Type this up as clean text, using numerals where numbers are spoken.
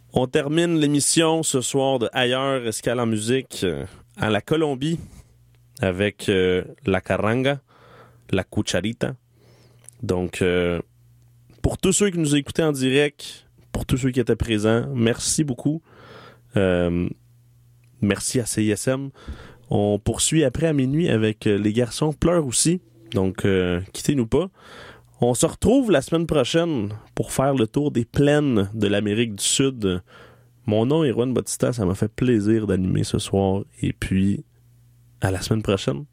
On termine l'émission ce soir de Ailleurs, Escale en musique à la Colombie avec la carranga, la cucharita. Donc, pour tous ceux qui nous écoutaient en direct, pour tous ceux qui étaient présents, merci beaucoup. Merci à CISM. On poursuit après à minuit avec Les garçons pleurent aussi. Donc, quittez-nous pas. On se retrouve la semaine prochaine pour faire le tour des plaines de l'Amérique du Sud. Mon nom est Juan Bautista, ça m'a fait plaisir d'animer ce soir. Et puis, à la semaine prochaine.